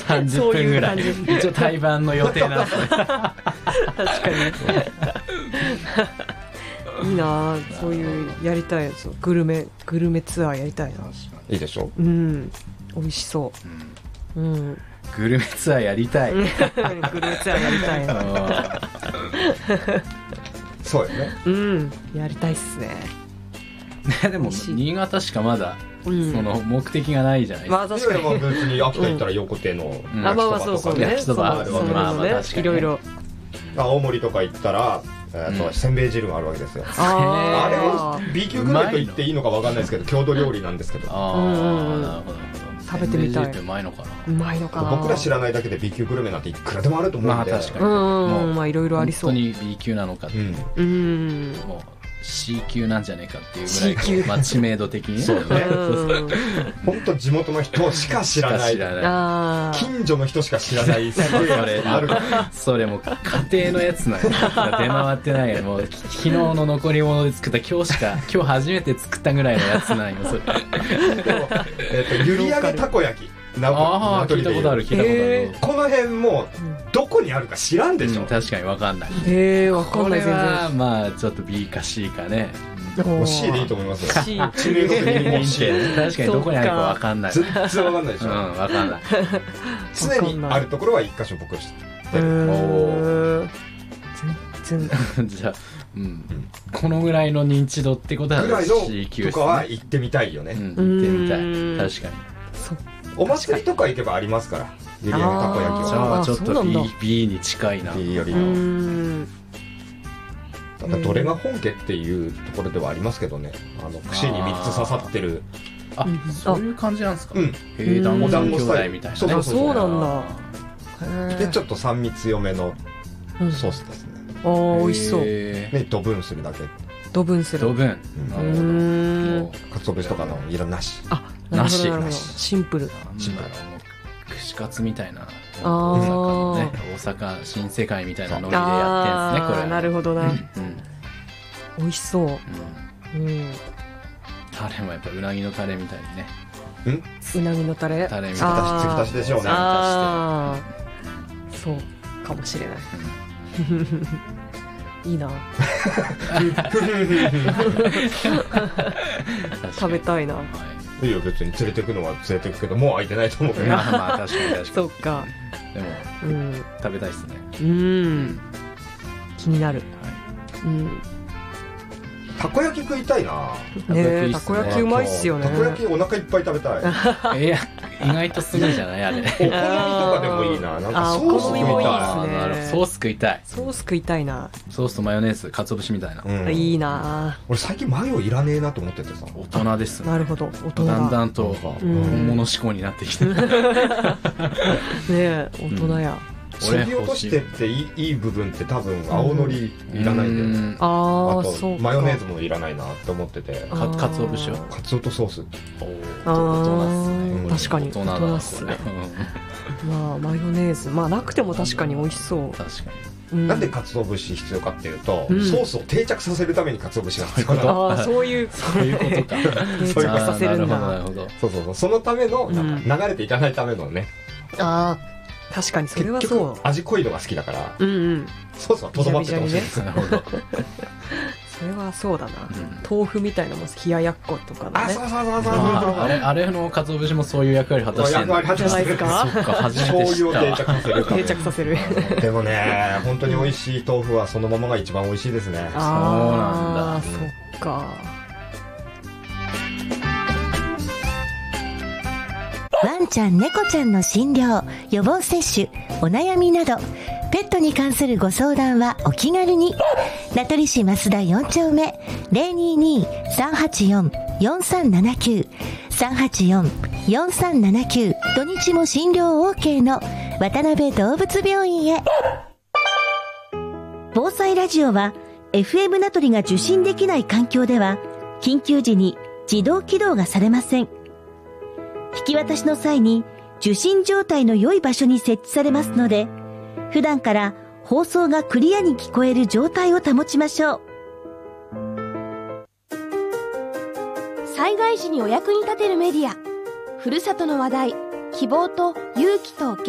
30分ぐらい一応対バンの予定なんですね確かにいいな、そういうやりたいやつ、グルメツアーやりたいな。 いいでしょ。 うん、美味しそう、うんうん、 グルメツアーやりたいグルメツアーやりたいなそうよね。 うん、やりたいっすね。 でも新潟しかまだそうん、 の目的がないじゃないですか。 まあ確かに。 いやいや、まあ別に秋田行ったら横手の焼きあ、まあまあそうそうね。 焼きそばそうそうまあまあね確かにねいろいろ。 青森とか行ったら、せんべい汁があるわけですよ。 ああれを B 級グルメと言っていいのかわかんないですけど、郷土料理なんですけど、 ああ、 うんなるほどなるほど。 食べてみたいせんべい汁ってうまいのかな。 うまいのかな。 僕ら知らないだけで B 級グルメなんていくらでもあると思うんで。 まあ確かに。 うんもうまあいろいろありそう。 本当に B 級なのかって、 うんうんもう C 級なんじゃねえかっていうぐ C 級らいまあ知名度的にそうね。 うん本当地元の人しか知らない、 あー近所の人しか知らないすごいやつがある。 それもう家庭のやつなんや出回ってないよ。もう昨日の残り物で作った今日初めて作ったぐらいのやつなんよそれ。 でもゆり揚げたこ焼き、 ああ聞いたことある聞いたことある、 この辺もどこにあるか知らんでしょ。 うん、確かに分かんない。 わかこれんない全はまあちょっと B か C かね。 然。 もう C でいいと思いますよ。 C 知名度的にもう C。 確かにどこにあるか分かんない。 全然わかんないでしょ。 うん分かんない。 常にあるところは一箇所僕知ってる。 全然じゃあ、うん、このぐらいの認知度ってことはぐらい C 級のとかは行ってみたいよね。 うん、行ってみたい。確かに。 お祭りとか行けばありますから、ゆり揚げたこ焼きじは。 ゃあちょっとそうなんだ B に近いな。 B よりうの。 んただどれが本家っていうところではありますけどね。串に3つ刺さってる。 あ、そういう感じなんですか。 うん。 団子お団兄子スタイル弟みたいなね。 そうそうなんだ。 でちょっと酸味強めのソースですね。 ああ美味しそう。 ね、ドブンするだけ。 ドブンする。 ドブン。なるほど。も鰹節とかの色なし。 あ、なるほどなるほど。 なしシンプル。 うなんだろう、もう串カツみたいな。 あー大阪新世界みたいなノリでやってんすねこれ。 なるほどな。 うん。 美味しそう。 タレもやっぱうなぎのタレみたいにね。 うなぎのタレ。 タレみたいな。 継ぎ足しでしょうね。 ああ、そうかもしれない。いいな。食べたいな。 いいよ別に連れてくのは連れてくけどもう空いてないと思うけど。 まあまあ確かに確かに。 そっか。 でも食べたいですね。 気になる。 たこ焼き食いたいな。 ね、たこ焼きうまいっすよね。 たこ焼きお腹いっぱい食べたい。 いや意外とすぐじゃないあれ。 お好みとかでもいいな。なんかソース食いたい。 ソース食いたい。 ソース食いたいな。 ソースとマヨネーズ、鰹節みたいな。 いいな。 俺最近マヨいらねえなと思っててさ。 大人ですね。 なるほど。大人だ。 だんだんと本物志向になってきて。ねえ、大人や。 そぎ落としてっていい部分って多分青のりいらないんだよね。あとマヨネーズもいらないなって思ってて。 鰹節は鰹とソース。 確かに大人っすね。まあマヨネーズまあなくても確かに美味しそう。 確かに。なんで鰹節必要かっていうとソースを定着させるために鰹節が必要なの。ああそういうことか。 定着させるんだ。 なるほど。 そうそうそう。そのための流れていかないためのね。 ああ。確かにそれはそう。 結局味濃いのが好きだから。ソースはとどまっててほしいです。 なるほど。 それはそうだな。豆腐みたいなもん冷ややっことかね。 あ、そうそうそうそう。 あれの鰹節もそういう役割果たしてる。 役割果たしてるか。 そっか初めて知った。 醤油を定着させる。 定着させる。 でもね、本当に美味しい豆腐はそのままが一番美味しいですね。 そうなんだ。 そっか。 ワンちゃん猫ちゃんの診療、予防接種、お悩みなどペットに関するご相談はお気軽に。名取市増田4丁目 022-384-4379 384-4379 土日も診療 OK の渡辺動物病院へ。防災ラジオは FM 名取が受信できない環境では緊急時に自動起動がされません。引き渡しの際に受信状態の良い場所に設置されますので、普段から放送がクリアに聞こえる状態を保ちましょう。災害時にお役に立てるメディア、ふるさとの話題、希望と勇気と